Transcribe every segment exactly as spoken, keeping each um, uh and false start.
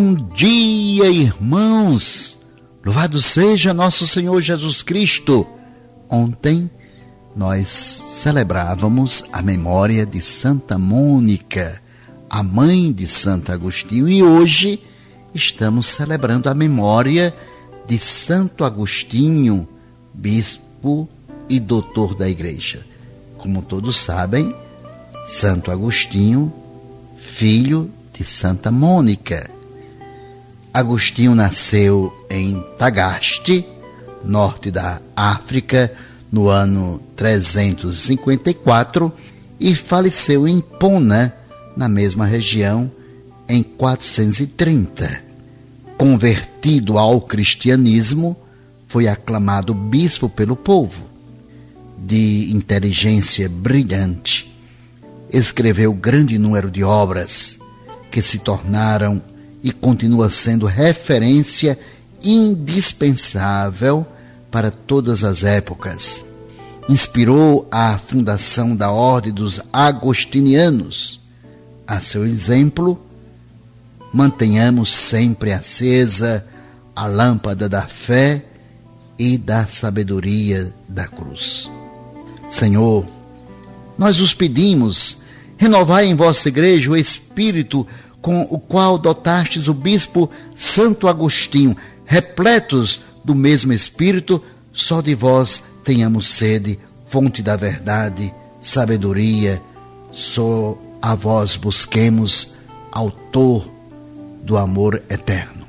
Bom dia, irmãos! Louvado seja nosso Senhor Jesus Cristo! Ontem nós celebrávamos a memória de Santa Mônica, a mãe de Santo Agostinho, e hoje estamos celebrando a memória de Santo Agostinho, bispo e doutor da Igreja. Como todos sabem, Santo Agostinho, filho de Santa Mônica. Agostinho nasceu em Tagaste, norte da África, no ano trezentos e cinquenta e quatro, e faleceu em Hipona, na mesma região, em quatrocentos e trinta. Convertido ao cristianismo, foi aclamado bispo pelo povo. De inteligência brilhante, escreveu grande número de obras que se tornaram e continua sendo referência indispensável para todas as épocas. Inspirou a fundação da Ordem dos Agostinianos. A seu exemplo, mantenhamos sempre acesa a lâmpada da fé e da sabedoria da cruz. Senhor, nós os pedimos, renovai em vossa igreja o espírito com o qual dotastes o bispo Santo Agostinho, repletos do mesmo espírito, só de vós tenhamos sede, fonte da verdade, sabedoria, só a vós busquemos, autor do amor eterno.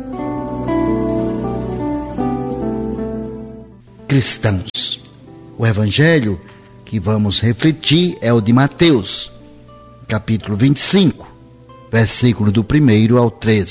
Cristãos, o evangelho que vamos refletir é o de Mateus, capítulo vinte e cinco, versículo do primeiro ao treze.